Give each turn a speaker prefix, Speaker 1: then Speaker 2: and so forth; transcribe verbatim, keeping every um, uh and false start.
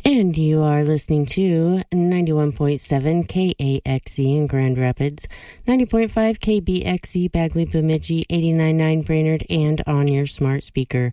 Speaker 1: And you are listening to ninety-one point seven K A X E in Grand Rapids, ninety point five K B X E Bagley Bemidji, eighty-nine point nine Brainerd, and on your smart speaker.